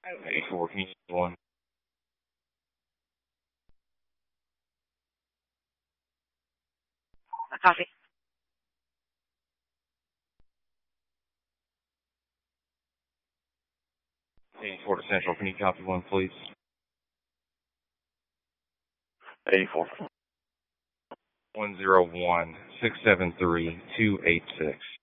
84, can you see one? Copy. 84 to Central, can you copy one, please? 84. 101-673-286.